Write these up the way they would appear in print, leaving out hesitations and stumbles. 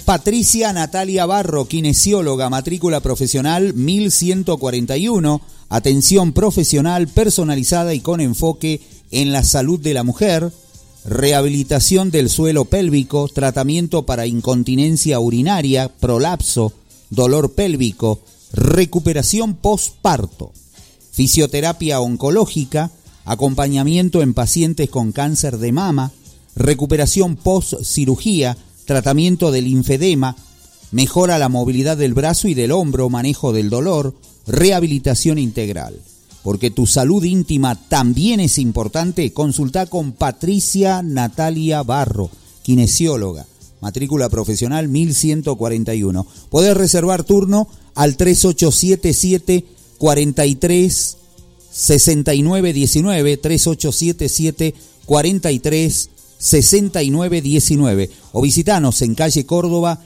Patricia Natalia Barro, kinesióloga, matrícula profesional 1141, atención profesional personalizada y con enfoque en la salud de la mujer, rehabilitación del suelo pélvico, tratamiento para incontinencia urinaria, prolapso, dolor pélvico, recuperación postparto, fisioterapia oncológica, acompañamiento en pacientes con cáncer de mama, recuperación post-cirugía, tratamiento del linfedema, mejora la movilidad del brazo y del hombro, manejo del dolor, rehabilitación integral. Porque tu salud íntima también es importante, consulta con Patricia Natalia Barro, kinesióloga, matrícula profesional 1141. Podés reservar turno al 3877 43 69 19, 3877 43 69 19, o visitanos en calle Córdoba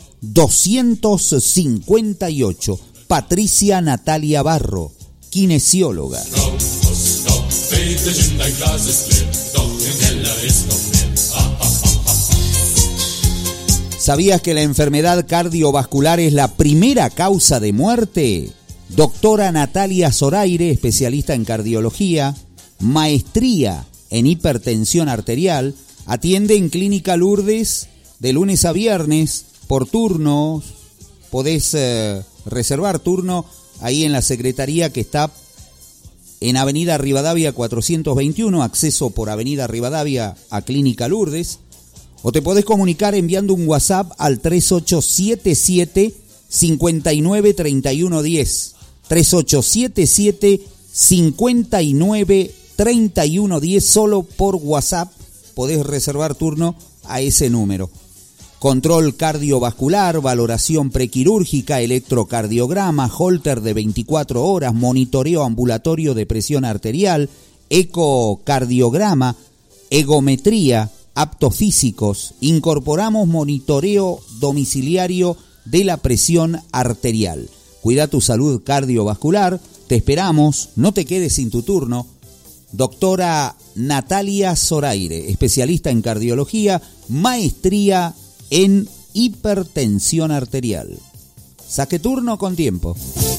258. Patricia Natalia Barro, kinesióloga. ¿Sabías que la enfermedad cardiovascular es la primera causa de muerte? Doctora Natalia Zoraire, especialista en cardiología, maestría en hipertensión arterial, atiende en Clínica Lourdes de lunes a viernes por turnos. Podés reservar turno ahí en la secretaría que está en Avenida Rivadavia 421, acceso por Avenida Rivadavia a Clínica Lourdes. O te podés comunicar enviando un WhatsApp al 3877 59 31 10. 3877 59 31 10, solo por WhatsApp podés reservar turno a ese número. Control cardiovascular, valoración prequirúrgica, electrocardiograma, holter de 24 horas, monitoreo ambulatorio de presión arterial, ecocardiograma, egometría, aptos físicos. Incorporamos monitoreo domiciliario de la presión arterial. Cuida tu salud cardiovascular, te esperamos, no te quedes sin tu turno. Doctora Natalia Zoraire, especialista en cardiología, maestría en hipertensión arterial. Saque turno con tiempo.